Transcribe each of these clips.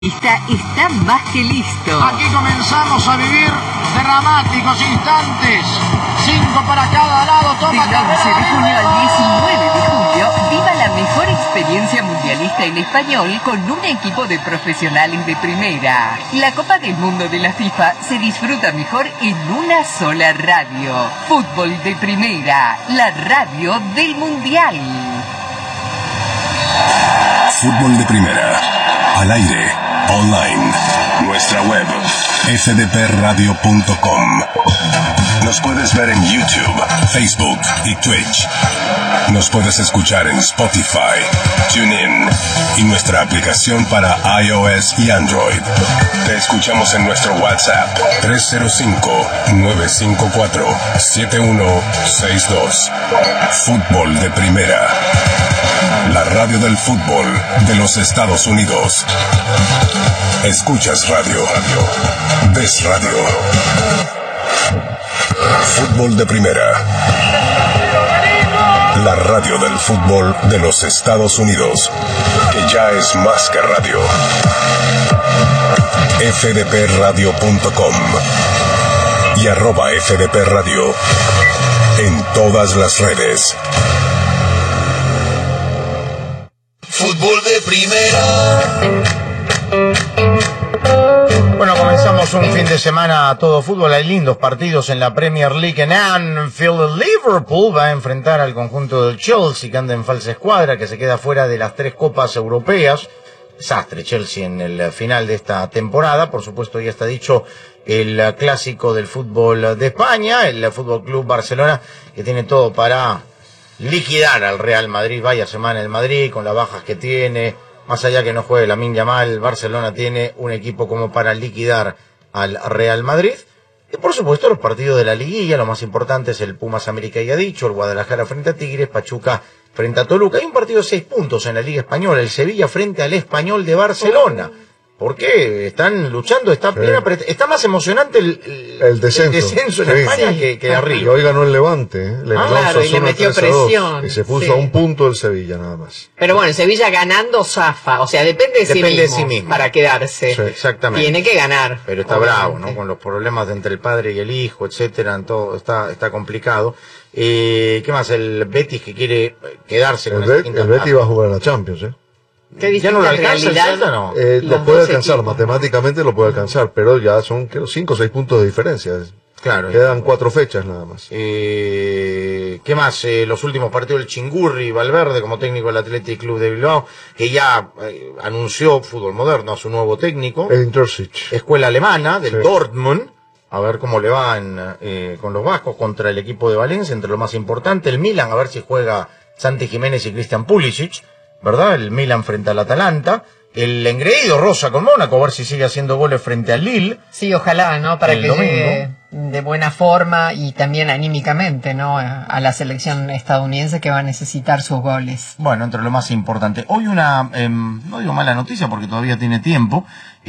Está más que listo. Aquí comenzamos a vivir dramáticos instantes. 5 para cada lado. Toma Del 11 de junio al 19 de julio, viva la mejor experiencia mundialista en español con un equipo de profesionales de primera. La Copa del Mundo de la FIFA se disfruta mejor en una sola radio. Fútbol de Primera, la radio del Mundial. Fútbol de Primera, al aire, online, nuestra web, fdpradio.com. Nos puedes ver en YouTube, Facebook y Twitch. Nos puedes escuchar en Spotify, TuneIn y nuestra aplicación para iOS y Android. Te escuchamos en nuestro WhatsApp 305-954-7162. Fútbol de Primera, la radio del fútbol de los Estados Unidos. Escuchas radio. Ves radio. Fútbol de Primera, la radio del fútbol de los Estados Unidos, que ya es más que radio. fdpradio.com y @fdpradio en todas las redes. Fútbol de Primera. Bueno, comenzamos un fin de semana a todo fútbol. Hay lindos partidos en la Premier League en Anfield. El Liverpool va a enfrentar al conjunto del Chelsea, que anda en falsa escuadra, que se queda fuera de las 3 copas europeas. Desastre Chelsea en el final de esta temporada. Por supuesto, ya está dicho el clásico del fútbol de España, el Fútbol Club Barcelona, que tiene todo para liquidar al Real Madrid. Vaya semana el Madrid, con las bajas que tiene. Más allá que no juegue Lamine Yamal, Barcelona tiene un equipo como para liquidar al Real Madrid. Y por supuesto los partidos de la liguilla, lo más importante es el Pumas América, ya dicho, el Guadalajara frente a Tigres, Pachuca frente a Toluca. Hay un partido de 6 puntos en la Liga Española, el Sevilla frente al Español de Barcelona. ¿Por qué? Están luchando, está más emocionante el descenso en España que arriba. Y hoy ganó el Levante, le ganó claro, y le metió presión. Y se puso a un punto el Sevilla nada más. Pero bueno, el Sevilla ganando zafa, o sea, depende de sí mismo para quedarse. Sí, exactamente. Tiene que ganar. Pero está bravo, ¿no? Con los problemas entre el padre y el hijo, etcétera, todo está complicado. ¿Qué más? El Betis que quiere quedarse con esa quinta. El Betis va a jugar a la Champions, ¿Ya no lo alcanza el Celta, no? Lo puede alcanzar, matemáticamente lo puede alcanzar, pero ya son 5 o 6 puntos de diferencia. Claro. Quedan 4 fechas nada más. ¿Qué más? Los últimos partidos del Chingurri, Valverde como técnico del Athletic Club de Bilbao, que ya anunció Fútbol Moderno a su nuevo técnico. Edin Terzic. Escuela alemana del Dortmund. A ver cómo le va con los vascos contra el equipo de Valencia, entre lo más importante. El Milan, a ver si juega Santi Jiménez y Christian Pulisic, ¿verdad? El Milan frente al Atalanta. El engreído Rosa con Mónaco, a ver si sigue haciendo goles frente al Lille. Sí, ojalá, ¿no? Para el que domingo llegue de buena forma y también anímicamente, ¿no? A la selección estadounidense que va a necesitar sus goles. Bueno, entre lo más importante. Hoy no digo mala noticia porque todavía tiene tiempo.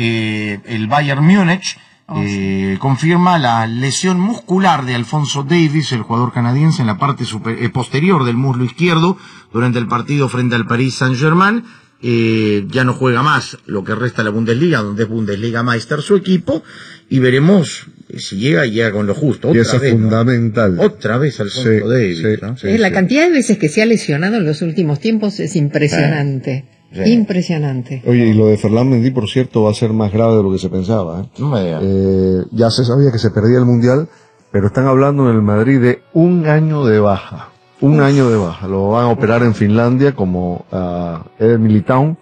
El Bayern Múnich confirma la lesión muscular de Alphonso Davies, el jugador canadiense, en la parte posterior del muslo izquierdo durante el partido frente al Paris Saint-Germain. Ya no juega más lo que resta de la Bundesliga, donde es Bundesliga Meister su equipo, y veremos si llega con lo justo. Y eso es fundamental. Otra vez Alphonso Davies, ¿no? La cantidad de veces que se ha lesionado en los últimos tiempos es impresionante. Sí. Impresionante. Oye, y lo de Ferland Mendy, por cierto, va a ser más grave de lo que se pensaba. No me digas. Ya se sabía que se perdía el Mundial, pero están hablando en el Madrid de 1 año de baja. 1 año de baja. Lo van a operar en Finlandia como Eder Militão,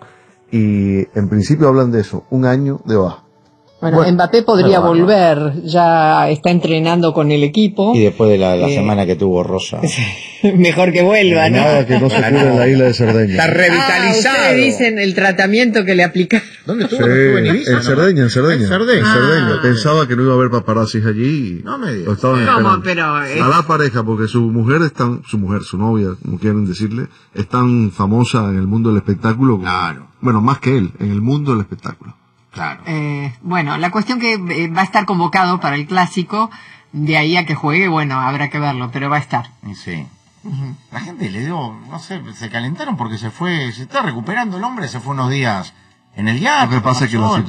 y en principio hablan de eso, 1 año de baja. Bueno, Mbappé podría volver, ya está entrenando con el equipo. Y después de la semana que tuvo Rosa. Mejor que vuelva, ¿no? Nada que no se cure en la isla de Cerdeña. Está revitalizado. Ustedes dicen el tratamiento que le aplicaron. ¿Dónde estuvo? Sí, ¿Estuvo en Ibiza? en Cerdeña, en Cerdeña. En Cerdeña. En Cerdeña. Pensaba que no iba a haber paparazzis allí. No me digas. Lo estaban ¿Cómo? esperando. Pero A la pareja, porque su novia, como quieren decirle, es tan famosa en el mundo del espectáculo. Claro. Bueno, más que él, en el mundo del espectáculo. Claro. Bueno, la cuestión que va a estar convocado para el clásico, de ahí a que juegue, bueno, habrá que verlo, pero va a estar. Sí. La gente le dio, no sé, se calentaron porque se está recuperando el hombre, se fue unos días En el yate. Lo que pasa es que la